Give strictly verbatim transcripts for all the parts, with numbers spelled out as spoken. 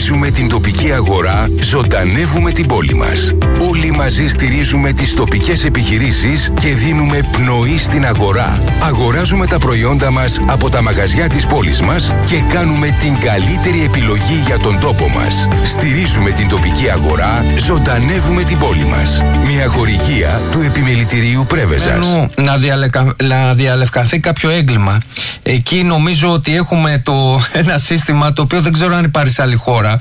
Στηρίζουμε την τοπική αγορά, ζωντανεύουμε την πόλη μας. Όλοι μαζί στηρίζουμε τις τοπικές επιχειρήσεις και δίνουμε πνοή στην αγορά. Αγοράζουμε τα προϊόντα μας από τα μαγαζιά της πόλης μας και κάνουμε την καλύτερη επιλογή για τον τόπο μας. Στηρίζουμε την τοπική αγορά, ζωντανεύουμε την πόλη μας. Μια χορηγία του Επιμελητηρίου Πρέβεζας. Να, διαλεκα... να διαλευκανθεί κάποιο έγκλημα. Εκεί νομίζω ότι έχουμε το... ένα σύστημα το οποίο δεν ξέρω αν υπάρχει σε άλλη χώρα.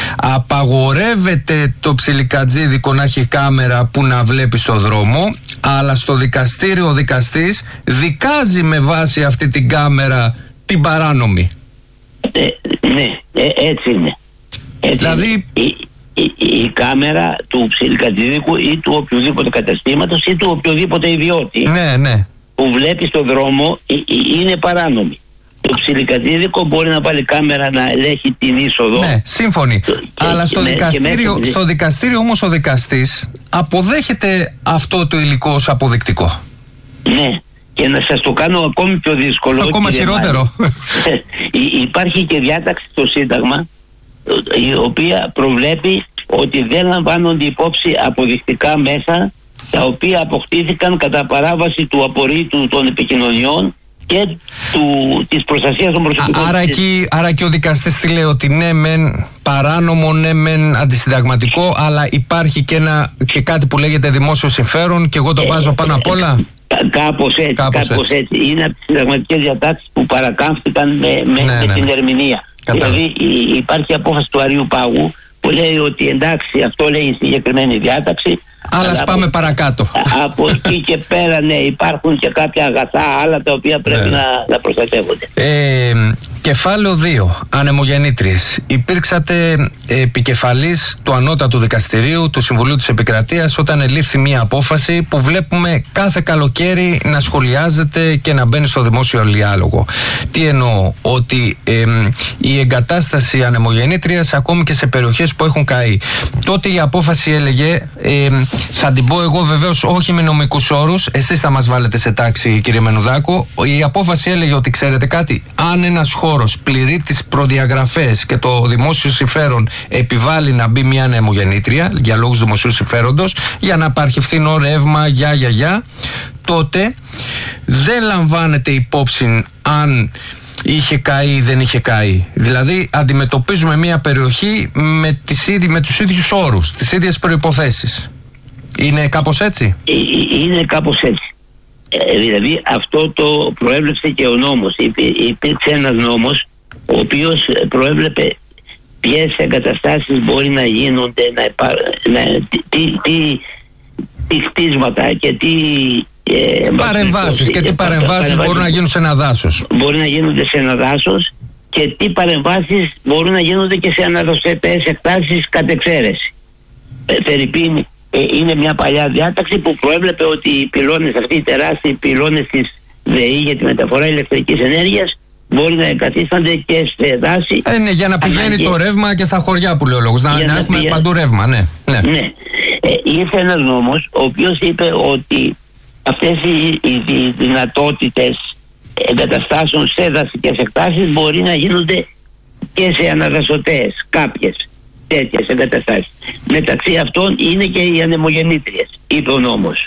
Απαγορεύεται το ψιλικατζίδικο να έχει κάμερα που να βλέπει στο δρόμο, αλλά στο δικαστήριο ο δικαστής δικάζει με βάση αυτή την κάμερα την παράνομη. Ε, ναι, ε, έτσι είναι. Έτσι δηλαδή... είναι. Η, η, η κάμερα του ψιλικατζίδικου ή του οποιοδήποτε καταστήματος ή του οποιοδήποτε ιδιώτη, ναι, ναι, που βλέπει στο δρόμο ε, ε, είναι παράνομη. Το ψιλικατζίδικο μπορεί να βάλει κάμερα να ελέγχει την είσοδο. Ναι, σύμφωνοι. Και, Αλλά στο, με, δικαστήριο, μέσα... στο δικαστήριο όμως ο δικαστής αποδέχεται αυτό το υλικό ως αποδεικτικό. Ναι. Και να σας το κάνω ακόμη πιο δύσκολο. Ακόμα χειρότερο. Υπάρχει και διάταξη στο Σύνταγμα η οποία προβλέπει ότι δεν λαμβάνονται υπόψη αποδεικτικά μέσα τα οποία αποκτήθηκαν κατά παράβαση του απορρίτου των επικοινωνιών και του, της προστασίας των προσωπικών. Άρα, εκεί, άρα και ο δικαστής τι λέει, ότι ναι μεν παράνομο, ναι μεν αντισυνταγματικό, αλλά υπάρχει και, ένα, και κάτι που λέγεται δημόσιο συμφέρον και εγώ το βάζω ε, πάνω απ' όλα. Κάπως έτσι, κάπως κάπως έτσι. έτσι. Είναι από τις συνταγματικές διατάξεις που παρακάμφθηκαν με, με, ναι, με ναι, την ναι. ερμηνεία. Κατάλαβα. Δηλαδή υπάρχει απόφαση του Αριού Πάγου που λέει ότι εντάξει, αυτό λέει η συγκεκριμένη διάταξη. Αλλά ας πάμε από, παρακάτω. Από εκεί και πέρα, ναι, υπάρχουν και κάποια αγαθά άλλα τα οποία πρέπει ναι. να, να προστατεύονται. Ε, κεφάλαιο δύο. Ανεμογεννήτριες. Υπήρξατε επικεφαλής του Ανώτατου Δικαστηρίου, του Συμβουλίου της Επικρατείας, όταν ελήφθη μια απόφαση που βλέπουμε κάθε καλοκαίρι να σχολιάζεται και να μπαίνει στο δημόσιο διάλογο. Τι εννοώ? Ότι ε, η εγκατάσταση ανεμογεννήτριας ακόμη και σε περιοχές που έχουν καεί. Τότε η απόφαση έλεγε... Ε, θα την πω εγώ βεβαίως όχι με νομικούς όρους, εσείς θα μας βάλετε σε τάξη κύριε Μενουδάκο. Η απόφαση έλεγε ότι ξέρετε κάτι, αν ένας χώρος πληρεί τις προδιαγραφές και το δημόσιο συμφέρον επιβάλλει να μπει μια ανεμογεννήτρια για λόγους δημοσίου συμφέροντος, για να υπάρχει φθηνό ρεύμα, για για για, τότε δεν λαμβάνεται υπόψη αν είχε καεί ή δεν είχε καεί. Δηλαδή αντιμετωπίζουμε μια περιοχή με, τις ίδι, με τους ίδιους όρους, τις ίδιες προϋποθέσεις. Είναι κάπως έτσι? Είναι κάπως έτσι. Ε, δηλαδή αυτό το προέβλεψε και ο νόμος. Υπήρξε ένας νόμος ο οποίος προέβλεπε ποιες εγκαταστάσεις μπορεί να γίνονται, να υπά... να... τι, τι, τι χτίσματα και τι ε, παρεμβάσεις και τι παρεμβάσεις μπορούν να γίνουν σε ένα δάσος. Μπορεί να γίνονται σε ένα δάσος και τι παρεμβάσεις μπορούν να γίνονται και σε αναδοσιακές εκτάσεις κατ' εξαίρεση. Ε, Φερρυπίν, είναι μια παλιά διάταξη που προέβλεπε ότι οι πυλώνες, αυτοί οι τεράστιοι πυλώνες της ΔΕΗ για τη μεταφορά ηλεκτρικής ενέργειας μπορεί να εγκαθίστανται και σε δάση. Ε, ναι, για να πηγαίνει ανάγκες. Το ρεύμα και στα χωριά που λέει ο λόγος. Να, να, να έχουμε πηγα... παντού ρεύμα, ναι. Ναι. ναι. Ε, ήρθε ένας νόμος ο οποίος είπε ότι αυτές οι, οι, οι δυνατότητες εγκαταστάσεων σε δασικές εκτάσεις μπορεί να γίνονται και σε αναδασωτές κάποιες τέτοιες εγκαταστάσεις. Μεταξύ αυτών είναι και οι ανεμογεννήτριες, είπε ο νόμος.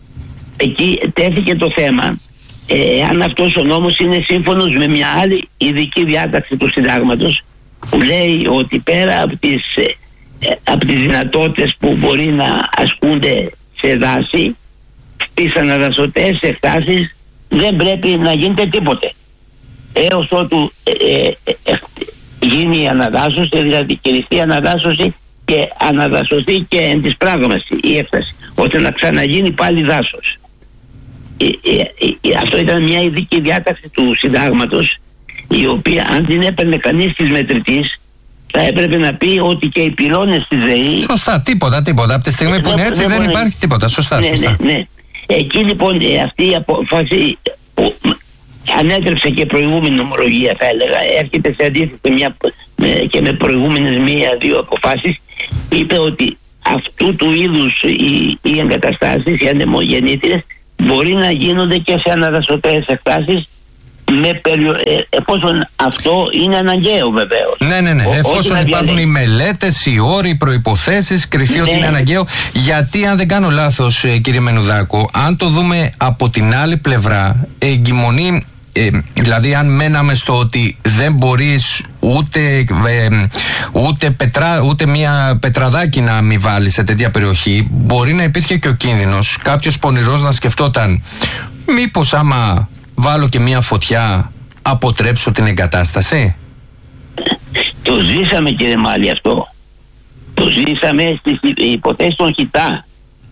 Εκεί τέθηκε το θέμα ε, αν αυτός ο νόμος είναι σύμφωνος με μια άλλη ειδική διάταξη του συντάγματος που λέει ότι πέρα από τις, ε, από τις δυνατότητες που μπορεί να ασκούνται σε δάση, στις αναδασωτές εκτάσεις δεν πρέπει να γίνεται τίποτε έως ότου ε, ε, ε, γίνει η αναδάσωση, δηλαδή κηρυχθεί η αναδάσωση και αναδασωθεί και εν της πράγμαση η έκταση, ώστε να ξαναγίνει πάλι δάσος. Ε, ε, ε, αυτό ήταν μια ειδική διάταξη του συντάγματος, η οποία αν την έπαιρνε κανείς της μετρητής θα έπρεπε να πει ότι και οι πυλώνες της ΔΕΗ... Σωστά, τίποτα, τίποτα. Από τη στιγμή ε, που είναι έτσι δεν, δεν υπάρχει τίποτα. Σωστά, ναι, σωστά. Ναι, ναι. Εκεί λοιπόν αυτή η απόφαση που ανέτρεψε και προηγούμενη νομολογία, θα έλεγα, έρχεται σε αντίθεση μια, με, και με προηγούμενες μία-δύο αποφάσεις, είπε ότι αυτού του είδους οι, οι εγκαταστάσεις, οι ανεμογεννήτριες, μπορεί να γίνονται και σε αναδασωτές εκτάσεις με περιο... ε, εφόσον αυτό είναι αναγκαίο βεβαίως. Ναι, ναι, ναι. Ο, εφόσον υπάρχουν οι μελέτες, οι όροι, οι προϋποθέσεις, κριθεί ναι. ότι είναι αναγκαίο. Γιατί, αν δεν κάνω λάθος, κύριε Μενουδάκο, αν το δούμε από την άλλη πλευρά, εγκυμονεί. Ε, δηλαδή, αν μέναμε στο ότι δεν μπορείς ούτε, ε, ούτε, πετρά, ούτε μια πετραδάκι να μην βάλεις σε τέτοια περιοχή, μπορεί να υπήρχε και ο κίνδυνος κάποιος πονηρός να σκεφτόταν, μήπως άμα βάλω και μια φωτιά αποτρέψω την εγκατάσταση. Το ζήσαμε, κύριε Μάλη, αυτό. Το ζήσαμε στις υποθέσεις των Χιτά.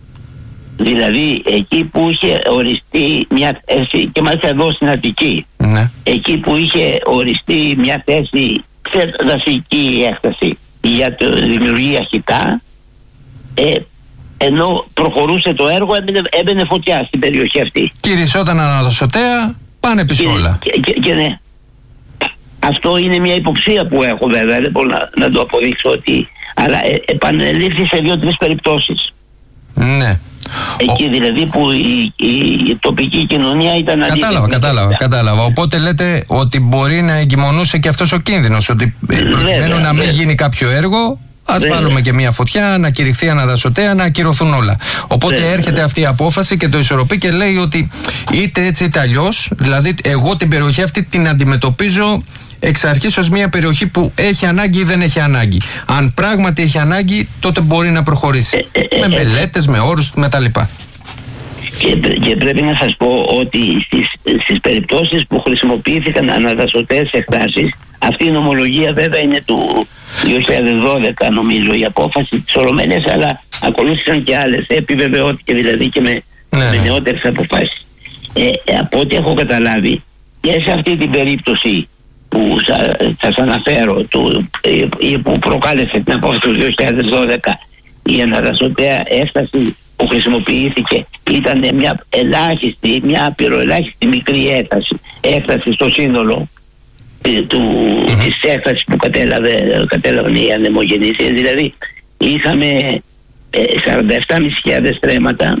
Δηλαδή εκεί που είχε οριστεί μια θέση, και μάλιστα εδώ στην Αττική, ναι. εκεί που είχε οριστεί μια θέση σε δασική έκταση για τη δημιουργία Χιτά, ε, ενώ προχωρούσε το έργο, έμπαινε, έμπαινε φωτιά στην περιοχή αυτή. Κυρισόταν αναδοσοτέα, πάνε πίσω όλα. Και, και, και ναι. Αυτό είναι μια υποψία που έχω, βέβαια, δεν μπορώ να, να το αποδείξω, ότι, αλλά ε, επανελήφθη σε δύο-τρεις περιπτώσεις. Ναι. Εκεί ο... δηλαδή που η, η, η τοπική κοινωνία ήταν αντίθετη. Κατάλαβα, κατάλαβα, κατάλαβα. Οπότε λέτε ότι μπορεί να εγκυμονούσε και αυτός ο κίνδυνος, ότι προκειμένου να μην βέβαια. γίνει κάποιο έργο, ας βέβαια. βάλουμε και μια φωτιά, να κηρυχθεί αναδασοτέα, να ακυρωθούν όλα. Οπότε βέβαια. έρχεται αυτή η απόφαση και το ισορροπεί και λέει ότι είτε έτσι είτε αλλιώς, δηλαδή εγώ την περιοχή αυτή την αντιμετωπίζω εξ αρχής ως μια περιοχή που έχει ανάγκη ή δεν έχει ανάγκη. Αν πράγματι έχει ανάγκη, τότε μπορεί να προχωρήσει. Ε, ε, με μελέτες, με όρους, με τα λοιπά. Και, και πρέπει να σας πω ότι στις, στις περιπτώσεις που χρησιμοποιήθηκαν αναδασωτές εκτάσεις, αυτή η νομολογία βέβαια είναι του δύο χιλιάδες δώδεκα, νομίζω, η απόφαση της Ολομέλειας, αλλά ακολούθησαν και άλλες. Επιβεβαιώθηκε δηλαδή και με, ναι, με νεότερες αποφάσεις. Ε, από ό,τι έχω καταλάβει, και σε αυτή την περίπτωση που θα σας αναφέρω, του, ε, που προκάλεσε την απόφαση του δύο χιλιάδες δώδεκα, η αναδασωτέα έκταση που χρησιμοποιήθηκε ήταν μια ελάχιστη, μια απειροελάχιστη μικρή έκταση, έκταση στο σύνολο ε, του, mm-hmm. της έκτασης που κατέλαβε, κατέλαβαν οι ανεμογεννήσεις. Δηλαδή είχαμε ε, σαράντα επτά χιλιάδες πεντακόσια στρέμματα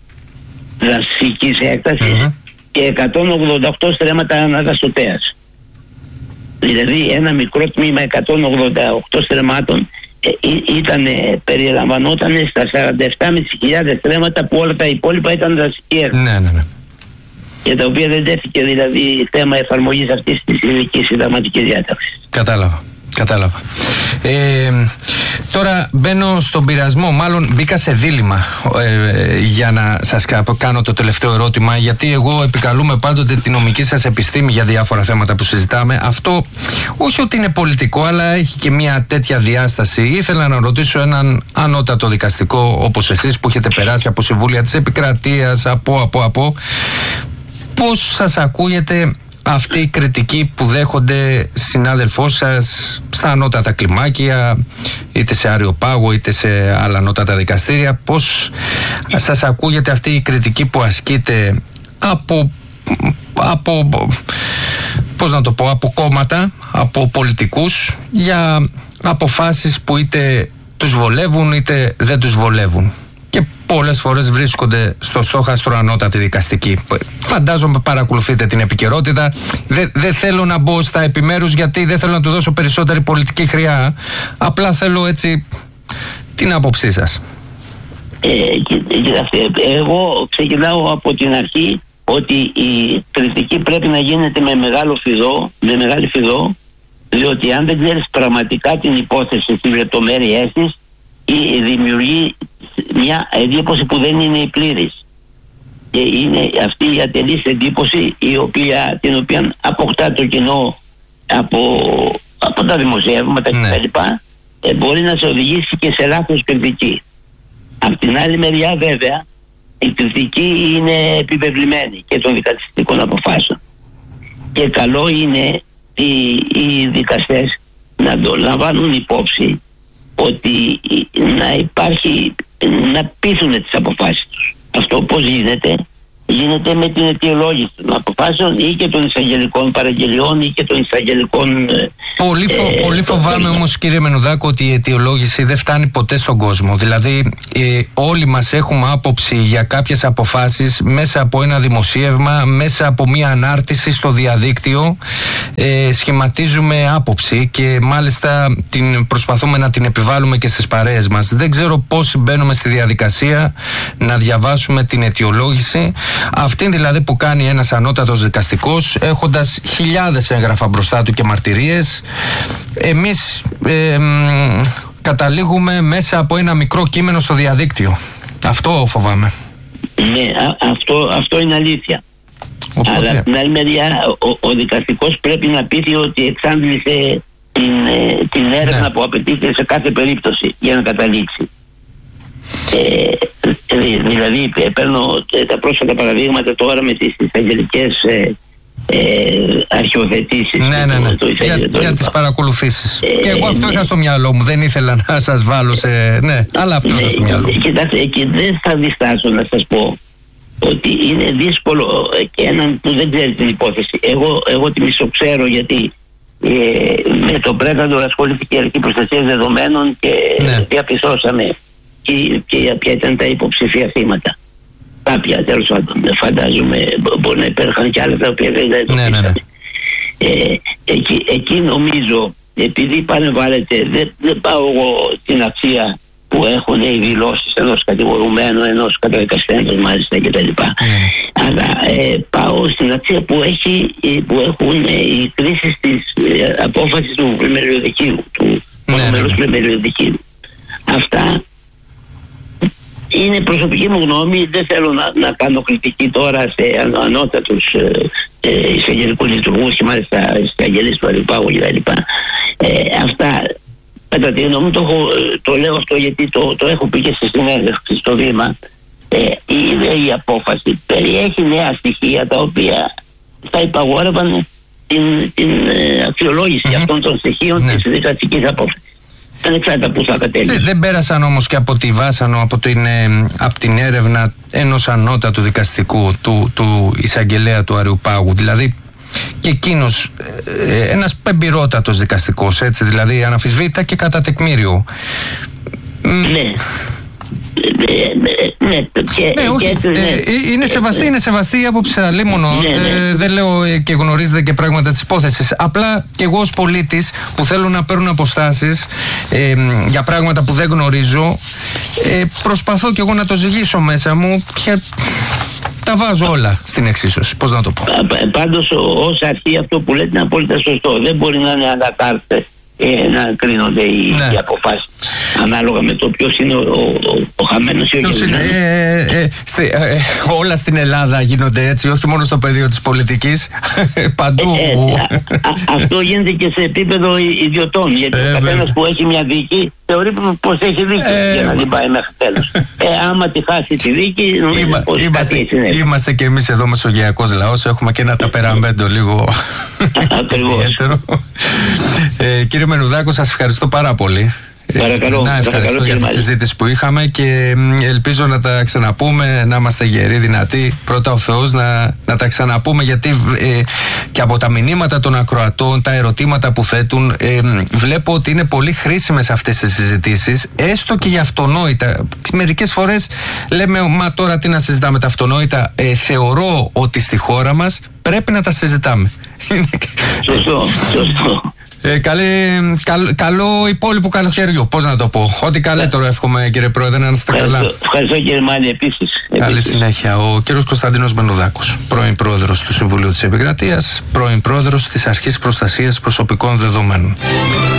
δασικής έκτασης mm-hmm. και εκατόν ογδόντα οκτώ στρέμματα αναδασωτέας. Δηλαδή ένα μικρό τμήμα εκατόν ογδόντα οκτώ στρεμμάτων ε, ήταν, περιλαμβανόταν στα σαράντα επτά χιλιάδες πεντακόσια στρέμματα, που όλα τα υπόλοιπα ήταν δασική έκταση. Ναι, ναι, ναι. Και τα οποία δεν τέθηκε δηλαδή θέμα εφαρμογής αυτής της ειδικής συνταγματικής διάταξης. Κατάλαβα. Κατάλαβα. Ε, τώρα μπαίνω στον πειρασμό, μάλλον μπήκα σε δίλημμα ε, για να σας κάνω το τελευταίο ερώτημα, γιατί εγώ επικαλούμε πάντοτε τη νομική σας επιστήμη για διάφορα θέματα που συζητάμε. Αυτό όχι ότι είναι πολιτικό, αλλά έχει και μια τέτοια διάσταση. Ήθελα να ρωτήσω έναν ανώτατο δικαστικό όπως εσείς, που έχετε περάσει από συμβούλια της επικρατείας, από, από, από πώς σας ακούγεται αυτή η κριτική που δέχονται συνάδελφός σας στα ανώτατα κλιμάκια, είτε σε Αριοπάγο είτε σε άλλα ανώτατα δικαστήρια? Πώς σας ακούγεται αυτή η κριτική που ασκείται από, από πώς να το πω, από κόμματα, από πολιτικούς, για αποφάσεις που είτε τους βολεύουν είτε δεν τους βολεύουν, και πολλές φορές βρίσκονται στο στόχαστρο ανώτατη δικαστική? Φαντάζομαι παρακολουθείτε την επικαιρότητα. Δεν δε θέλω να μπω στα επιμέρους, γιατί δεν θέλω να του δώσω περισσότερη πολιτική χρειά. Απλά θέλω έτσι την άποψή σας. Ε, κοιτάξτε, εγώ ξεκινάω από την αρχή ότι η κριτική πρέπει να γίνεται με μεγάλο φιδό, με μεγάλη φιδό, διότι αν δεν ξέρεις πραγματικά την υπόθεση στις λεπτομέρειές της, δημιουργεί μια εντύπωση που δεν είναι η πλήρης, και είναι αυτή η ατελής εντύπωση η οποία, την οποία αποκτά το κοινό από, από τα δημοσιεύματα ναι. κτλ. Ε, μπορεί να σε οδηγήσει και σε λάθος κριτική. Απ' την άλλη μεριά βέβαια η κριτική είναι επιβεβλημένη και των δικαστικών αποφάσεων, και καλό είναι οι, οι δικαστές να το λαμβάνουν υπόψη, ότι να υπάρχει, να πείθουν τις αποφάσεις τους. Αυτό πώς γίνεται? γίνεται με την αιτιολόγηση των αποφάσεων ή και των εισαγγελικών παραγγελιών ή και των εισαγγελικών. Πολύ, φο, ε, πολύ φοβάμαι όμως, κύριε Μενουδάκο, ότι η αιτιολόγηση δεν φτάνει ποτέ στον κόσμο. Δηλαδή ε, όλοι μας έχουμε άποψη για κάποιες αποφάσεις μέσα από ένα δημοσίευμα, μέσα από μια ανάρτηση στο διαδίκτυο, ε, σχηματίζουμε άποψη και μάλιστα την προσπαθούμε να την επιβάλλουμε και στις παρέες μας. Δεν ξέρω πώς μπαίνουμε στη διαδικασία να διαβάσουμε την αιτιολόγηση, αυτή δηλαδή που κάνει ένας ανώτατος δικαστικός έχοντας χιλιάδες έγγραφα μπροστά του και μαρτυρίες. Εμείς ε, μ, καταλήγουμε μέσα από ένα μικρό κείμενο στο διαδίκτυο. Αυτό φοβάμαι. Ναι, α, αυτό, αυτό είναι αλήθεια. Οπότε... Αλλά από την άλλη μεριά ο, ο δικαστικός πρέπει να πείθει ότι εξάντλησε την, ε, την έρευνα, ναι, που απαιτείται σε κάθε περίπτωση για να καταλήξει. Ε, δηλαδή παίρνω τα πρόσφατα παραδείγματα τώρα με τις εισαγγελικές ε, ε, αρχιοθετήσεις. Ναι, ναι, ναι. Το, το για, για τις παρακολουθήσεις. Ε, και εγώ αυτό ναι. είχα στο μυαλό μου. Δεν ήθελα να σας βάλω σε... Ναι, αλλά αυτό ναι, είχα στο μυαλό μου. Κοιτάξτε, και δεν θα διστάσω να σας πω ότι είναι δύσκολο και έναν που δεν ξέρει την υπόθεση. Εγώ, εγώ τη μισοξέρω, γιατί ε, με το Πρέταντορ ασχολήθηκε η Αρχή Προστασίας Δεδομένων και ναι. διαπιστώσαμε και, και ποια ήταν τα υποψηφία θύματα. Κάποια, τέλος πάντων, φαντάζομαι, μπορεί να υπέρχαν και άλλα τα οποία δεν το ναι, ναι, ναι. Ε, εκεί, εκεί νομίζω, επειδή παρεμβάλλεται, δεν, δεν πάω εγώ την αξία που έχουν οι δηλώσεις ενός κατηγορουμένου, ενός καταδικασμένου μάλιστα κτλ. Mm. Αλλά ε, πάω στην αξία που, έχει, που έχουν οι κρίσεις της ε, απόφασης του πλημμυριωδικείου, του μονομερούς πλημμυριωδικείου. Αυτά είναι προσωπική μου γνώμη, δεν θέλω να, να κάνω κριτική τώρα σε ανώτατους ε, ε, εισαγγελικούς λειτουργούς και μάλιστα εισαγγελείς του Αριουπάγου κτλ. Ε, αυτά, κατά τη γνώμη μου, το, το λέω αυτό γιατί το, το έχω πει και στη συνέντευξη στο βήμα. Ε, η, η απόφαση περιέχει νέα στοιχεία τα οποία θα υπαγόρευαν την, την ε, αξιολόγηση mm-hmm. αυτών των στοιχείων mm-hmm. της δικαστικής απόφασης. Που θα δεν, δεν πέρασαν όμως και από τη βάσανο, από την, ε, από την έρευνα ενός ανώτατου δικαστικού του, του εισαγγελέα του Αριουπάγου. Δηλαδή και εκείνος ε, ένας εμπειρότατος δικαστικός, έτσι, δηλαδή αναμφισβήτητα και κατά τεκμήριο. Ναι. Ναι, και, ναι, όχι, και, ναι. Ε, είναι σεβαστή, είναι σεβαστή η άποψη αλίμονο. Ναι, ναι. Ε, δεν λέω ε, και γνωρίζετε και πράγματα της υπόθεσης. Απλά και εγώ ως πολίτης που θέλω να παίρνω αποστάσεις ε, για πράγματα που δεν γνωρίζω, ε, προσπαθώ και εγώ να το ζυγίσω μέσα μου και τα βάζω όλα στην εξίσωση. Πώς να το πω. Πάντως ως αρχή αυτό που λέτε είναι απόλυτα σωστό. Δεν μπορεί να είναι ανακάρτες Ε, να κρίνονται οι, ναι. οι αποφάσεις ανάλογα με το ποιος είναι ο, ο, ο χαμένος ή ο γεγονός. Ε, ε, ε, ε, όλα στην Ελλάδα γίνονται έτσι, όχι μόνο στο πεδίο της πολιτικής, παντού. Ε, ε, α, α, αυτό γίνεται και σε επίπεδο ιδιωτών, γιατί ε, ο καθένας που έχει μια δίκη θεωρεί πως έχει δίκη ε, για να την πάει μέχρι τέλος. ε, άμα τη χάσει τη δίκη, νομίζω Είμα, πως είμαστε, κάτι συνέβη. Είμαστε και εμείς εδώ μεσογειακός λαός, έχουμε και ένα ταπεραμπέντο λίγο ιδιαίτερο. ε, κύριε Μενουδάκο, σας ευχαριστώ πάρα πολύ. Παρακαλώ, να ευχαριστώ παρακαλώ, για τη συζήτηση που είχαμε και ελπίζω να τα ξαναπούμε, να είμαστε γεροί, δυνατοί, πρώτα ο Θεός, να, να τα ξαναπούμε, γιατί ε, και από τα μηνύματα των ακροατών, τα ερωτήματα που θέτουν, ε, βλέπω ότι είναι πολύ χρήσιμες αυτές τις συζητήσεις, έστω και για αυτονόητα. Μερικές φορές λέμε, μα τώρα τι να συζητάμε τα αυτονόητα. ε, θεωρώ ότι στη χώρα μας πρέπει να τα συζητάμε. Σωστό, σωστό. Ε, καλή, καλ, καλό υπόλοιπο καλοκαιριού, πώς να το πω. Ό,τι καλύτερο εύχομαι, κύριε Πρόεδρε, να είστε καλά. Ευχαριστώ, κύριε Μάνη, επίσης. Καλή επίσης. συνέχεια. Ο κύριος Κωνσταντίνος Μενουδάκος, πρώην Πρόεδρος του Συμβουλίου της Επικρατείας, πρώην Πρόεδρος της Αρχής Προστασίας Προσωπικών Δεδομένων.